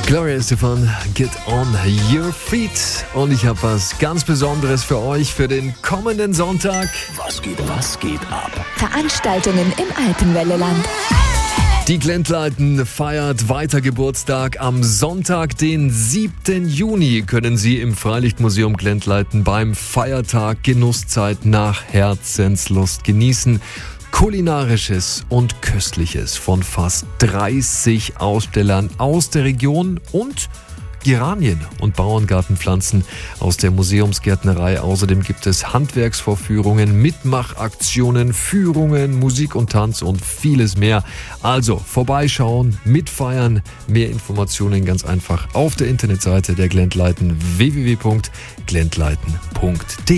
Gloria Estefan, Get on Your Feet. Und ich habe was ganz Besonderes für euch für den kommenden Sonntag. Was geht ab? Veranstaltungen im Alpenwelleland. Die Glentleiten feiert weiter Geburtstag. Am Sonntag, den 7. Juni, können Sie im Freilichtmuseum Glentleiten beim Feiertag Genusszeit nach Herzenslust genießen. Kulinarisches und Köstliches von fast 30 Ausstellern aus der Region und Geranien und Bauerngartenpflanzen aus der Museumsgärtnerei. Außerdem gibt es Handwerksvorführungen, Mitmachaktionen, Führungen, Musik und Tanz und vieles mehr. Also vorbeischauen, mitfeiern. Mehr Informationen ganz einfach auf der Internetseite der Glentleiten www.glentleiten.de.